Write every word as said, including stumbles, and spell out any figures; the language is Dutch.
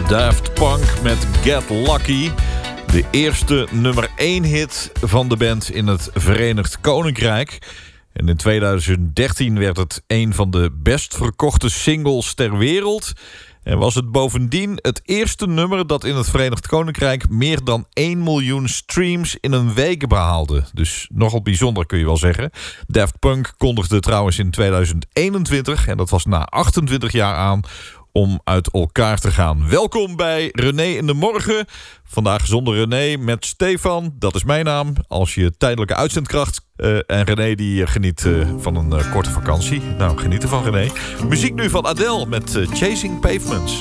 Daft Punk met Get Lucky. De eerste nummer één hit van de band in het Verenigd Koninkrijk. En in tweeduizend dertien werd het een van de best verkochte singles ter wereld. En was het bovendien het eerste nummer dat in het Verenigd Koninkrijk meer dan één miljoen streams in een week behaalde. Dus nogal bijzonder, kun je wel zeggen. Daft Punk kondigde trouwens in tweeduizend eenentwintig, en dat was na achtentwintig jaar aan, om uit elkaar te gaan. Welkom bij René in de Morgen. Vandaag zonder René met Stefan. Dat is mijn naam. Als je tijdelijke uitzendkracht. Uh, en René die geniet uh, van een uh, korte vakantie. Nou, geniet ervan René. Muziek nu van Adele met uh, Chasing Pavements.